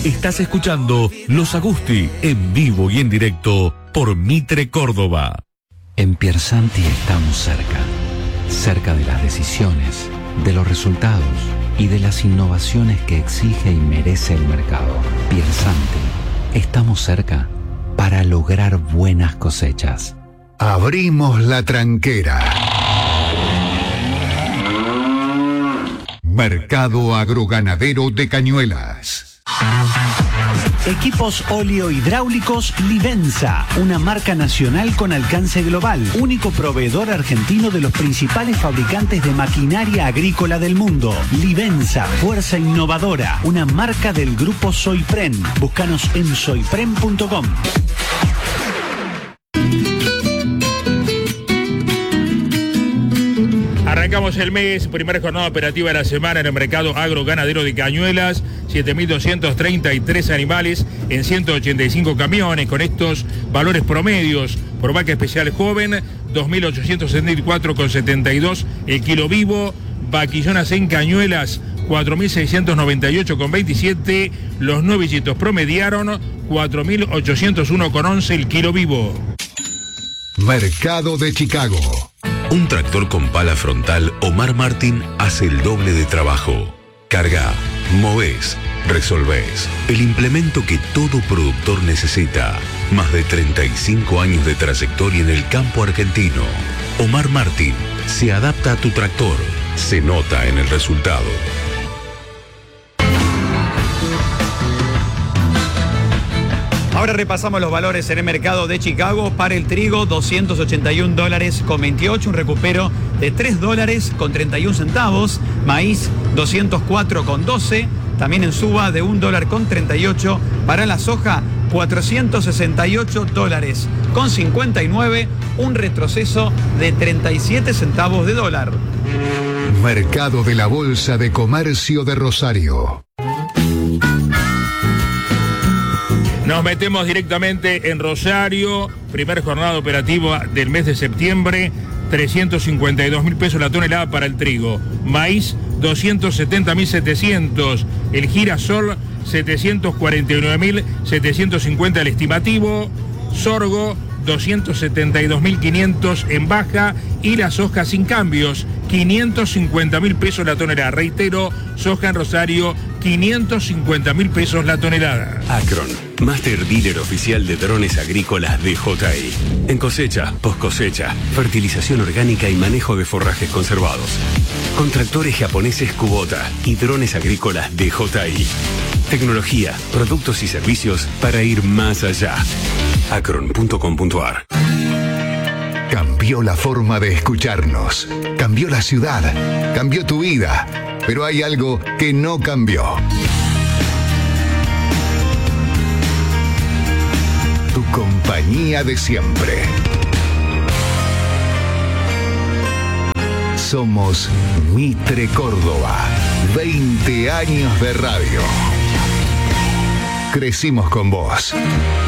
Estás escuchando Los Agusti en vivo y en directo por Mitre Córdoba. En Piersanti estamos cerca de las decisiones, de los resultados y de las innovaciones que exige y merece el mercado. Piersanti, estamos cerca para lograr buenas cosechas. Abrimos la tranquera. Mercado Agroganadero de Cañuelas. Equipos oleohidráulicos Livenza, una marca nacional con alcance global, único proveedor argentino de los principales fabricantes de maquinaria agrícola del mundo. Livenza, fuerza innovadora, una marca del grupo Soypren. Búscanos en soypren.com. Arrancamos el mes, primera jornada operativa de la semana en el mercado agroganadero de Cañuelas, 7.233 animales en 185 camiones, con estos valores promedios. Por vaca especial joven, 2.874,72 el kilo vivo, vaquillonas en Cañuelas, 4.698,27, los novillitos promediaron 4.801,11 el kilo vivo. Mercado de Chicago. Un tractor con pala frontal Omar Martin hace el doble de trabajo. Carga, movés, resolvés. El implemento que todo productor necesita. Más de 35 años de trayectoria en el campo argentino. Omar Martin se adapta a tu tractor. Se nota en el resultado. Ahora repasamos los valores en el mercado de Chicago. Para el trigo, $281,28, un recupero de $3.31. Maíz, $204,12, también en suba de $1.38. Para la soja, $468,59, un retroceso de 37 centavos de dólar. Mercado de la Bolsa de Comercio de Rosario. Nos metemos directamente en Rosario, primer jornada operativa del mes de septiembre, 352.000 pesos la tonelada para el trigo. Maíz, 270.700. El girasol, 749.750 el estimativo. Sorgo, 272.500 en baja. Y la soja sin cambios, 550.000 pesos la tonelada. Reitero, soja en Rosario, 550.000 pesos la tonelada. Acron, Master Dealer Oficial de Drones Agrícolas DJI. En cosecha, post cosecha, fertilización orgánica y manejo de forrajes conservados. Con tractores japoneses Kubota y drones agrícolas DJI. Tecnología, productos y servicios para ir más allá. Acron.com.ar. Cambió la forma de escucharnos. Cambió la ciudad. Cambió tu vida. Pero hay algo que no cambió. Tu compañía de siempre. Somos Mitre Córdoba. 20 años de radio. Crecimos con vos.